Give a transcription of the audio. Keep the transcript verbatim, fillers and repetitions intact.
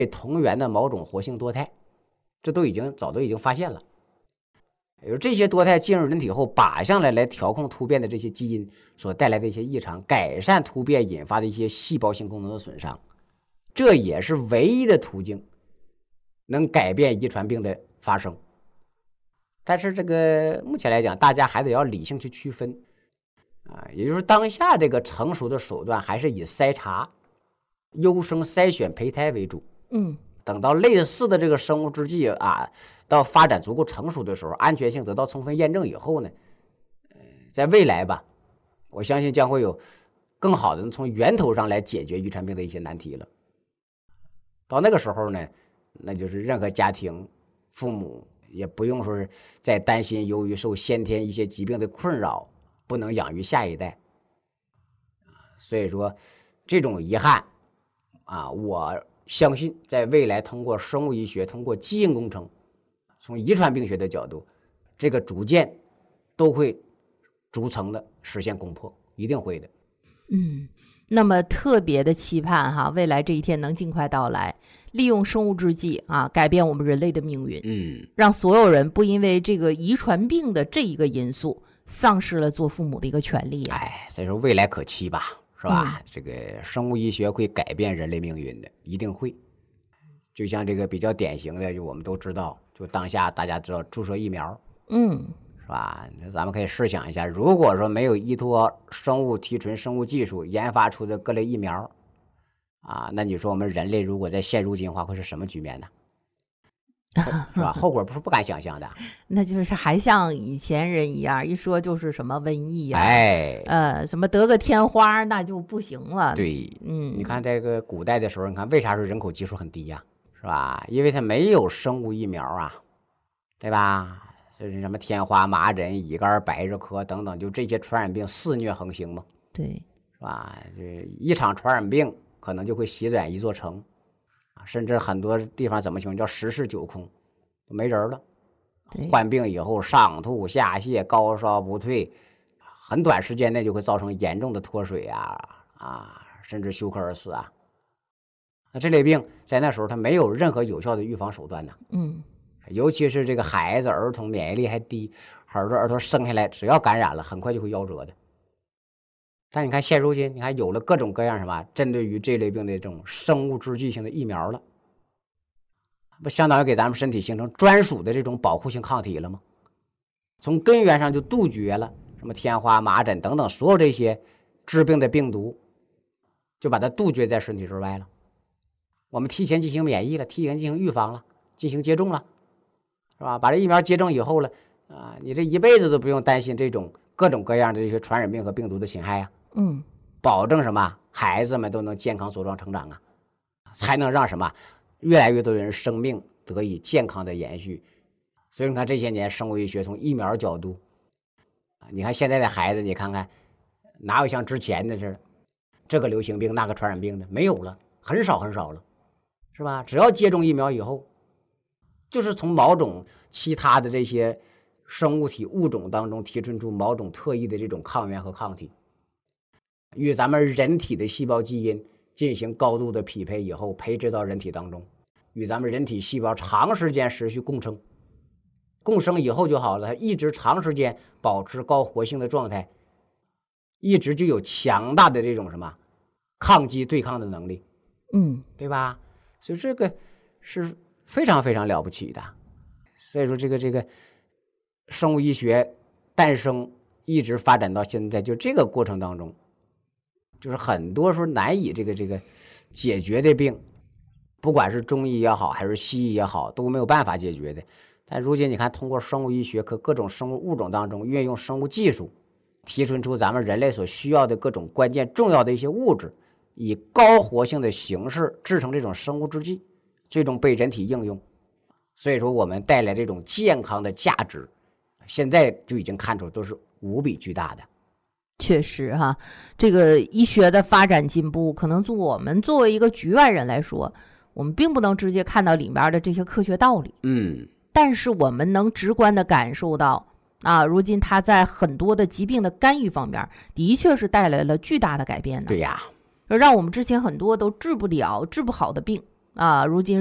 同源的某种活性多肽，这都已经早都已经发现了。有这些多肽进入人体后，靶向来来调控突变的这些基因所带来的一些异常，改善突变引发的一些细胞性功能的损伤，这也是唯一的途径能改变遗传病的发生。但是这个目前来讲，大家还得要理性去区分啊，也就是当下这个成熟的手段还是以筛查、优生筛选胚胎为主。 嗯， 等到类似的这个生物制剂啊，到发展足够成熟的时候，安全性得到充分验证以后呢，呃，在未来吧，我相信将会有更好的从源头上来解决遗传病的一些难题了。到那个时候呢，那就是任何家庭父母也不用说是再担心由于受先天一些疾病的困扰不能养育下一代。所以说这种遗憾啊，我相信在未来通过生物医学，通过基因工程，从遗传病学的角度，这个逐渐都会逐层的实现攻破，一定会的。 嗯，那么特别的期盼哈，未来这一天能尽快到来，利用生物制剂啊，改变我们人类的命运， 嗯， 让所有人不因为这个遗传病的这一个因素，丧失了做父母的一个权利啊。 哎，所以说未来可期吧，是吧？ 嗯、 这个生物医学会改变人类命运的，一定会。就像这个比较典型的，就我们都知道，就当下大家知道注射疫苗， 嗯， 是吧？咱们可以试想一下，如果说没有依托生物提纯、生物技术研发出的各类疫苗啊，那你说我们人类如果在现如今的话，会是什么局面呢？是吧？后果不是不敢想象的。 那就是还像以前人一样，一说就是什么瘟疫呀、啊， 哎， 呃，什么得个天花那就不行了。 对， 嗯， 你看这个古代的时候，你看为啥说人口基数很低呀、啊？是吧？因为它没有生物疫苗啊，对吧？就是什么天花、麻疹、乙肝、百日咳等等，就这些传染病肆虐横行嘛。 对， 是吧？这一场传染病可能就会席卷一座城，甚至很多地方怎么形容叫十室九空，没人了。患病以后上吐下泻，高烧不退，很短时间内就会造成严重的脱水啊啊，甚至休克而死啊。那这类病在那时候它没有任何有效的预防手段呢。 嗯， 尤其是这个孩子、儿童免疫力还低，很多儿童生下来只要感染了，很快就会夭折的。但你看现如今，你看有了各种各样什么针对于这类病的这种生物制剂性的疫苗了，不相当于给咱们身体形成专属的这种保护性抗体了吗？从根源上就杜绝了什么天花、麻疹等等所有这些致病的病毒，就把它杜绝在身体之外了。我们提前进行免疫了，提前进行预防了，进行接种了，是吧？把这疫苗接种以后了啊，你这一辈子都不用担心这种各种各样的这些传染病和病毒的侵害呀。 嗯， 保证什么？孩子们都能健康茁壮成长啊，才能让什么越来越多人生命得以健康的延续。所以你看这些年生物医学从疫苗角度，你看现在的孩子，你看看哪有像之前的是这个流行病那个传染病的，没有了，很少很少了，是吧？只要接种疫苗以后，就是从某种其他的这些生物体物种当中提纯出某种特异的这种抗原和抗体，与咱们人体的细胞基因进行高度的匹配以后，培植到人体当中，与咱们人体细胞长时间持续共生，共生以后就好了，它一直长时间保持高活性的状态，一直就有强大的这种什么抗击对抗的能力， 嗯， 对吧？所以这个是非常非常了不起的。所以说这个这个生物医学诞生一直发展到现在，就这个过程当中，就是很多时候难以这个这个解决的病，不管是中医也好还是西医也好，都没有办法解决的。但如今你看，通过生物医学和各种生物物种当中运用生物技术，提纯出咱们人类所需要的各种关键重要的一些物质，以高活性的形式制成这种生物制剂，最终被人体应用。所以说我们带来这种健康的价值，现在就已经看出都是无比巨大的。 确实哈，这个医学的发展进步，可能我们作为一个局外人来说，我们并不能直接看到里面的这些科学道理。 嗯， 但是我们能直观的感受到啊，如今它在很多的疾病的干预方面，的确是带来了巨大的改变的。 对呀， 让我们之前很多都治不了、治不好的病啊，如今。